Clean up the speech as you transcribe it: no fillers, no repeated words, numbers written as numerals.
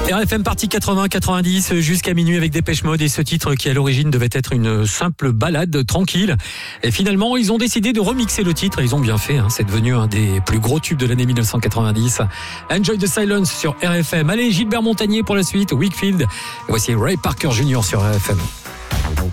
RFM partie 80-90 jusqu'à minuit avec Dépêche Mode et ce titre qui à l'origine devait être une simple balade tranquille. Et finalement, ils ont décidé de remixer le titre et ils ont bien fait. C'est devenu un des plus gros tubes de l'année 1990. Enjoy the Silence sur RFM. Allez, Gilbert Montagnier pour la suite, Wakefield. Et voici Ray Parker Jr. sur RFM.